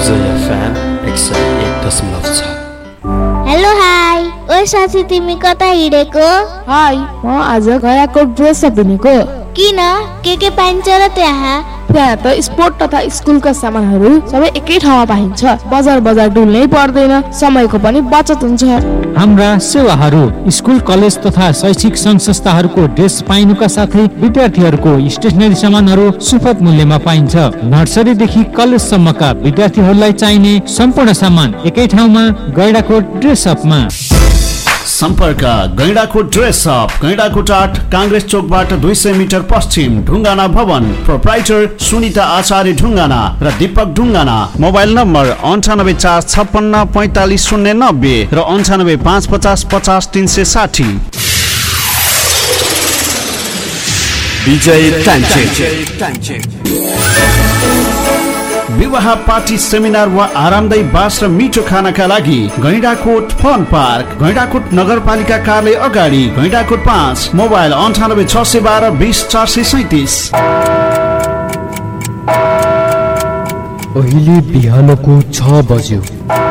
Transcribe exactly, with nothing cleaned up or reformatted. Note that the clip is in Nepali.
एफएम एक सय एक दशमलव छ। हेलो हाई, ओ साथी तिमी कता हिँडेको? हाई, म आज गयाको ड्रेस किनेको। किन? के के पाइन्छ र त्यहाँ? त्यहाँ त स्पोर्ट तथा स्कुलका सामानहरू सबै एकै ठाउँमा पाइन्छ। बजार बजार डुल्नै पर्दैन, समयको पनि बचत हुन्छ। हाम्रा सेवाहरू स्कुल कलेज तथा शैक्षिक संघ संस्थाहरूको ड्रेस पाइनुका साथै विद्यार्थीहरूको स्टेसनरी सामानहरू सुपथ मूल्यमा पाइन्छ। नर्सरीदेखि कलेजसम्मका विद्यार्थीहरूलाई चाहिने सम्पूर्ण सामान एकै ठाउँमा गैंडाकोट ड्रेस अपमा। सम्पर्क गैंडाकोट ड्रेस अप, गैंडाकोट आठ कांग्रेस चोकबाट दुई सय मिटर पश्चिम, ढुङ्गाना भवन। प्रोप्राइटर सुनिता आचार्य ढुङ्गाना र दीपक ढुङ्गाना। मोबाइल नम्बर अन्ठानब्बे चार छप्पन्न पैंतालिस शून्य नब्बे र अन्ठानब्बे पाँच पचास पचास तीन सय साठी। विजय टाइम विवाह पार्टी सेमिनार वा आरामदायी बास र मिठो खानाका लागि गैंडाकोट फन पार्क, गैंडाकोट नगरपालिका कार्यालय अगाडि, गैंडाकोट पाँच। मोबाइल अन्ठानब्बे छ सय बाह्र बिस चार सय सैतिस। अहिले बिहानको छ बज्यो।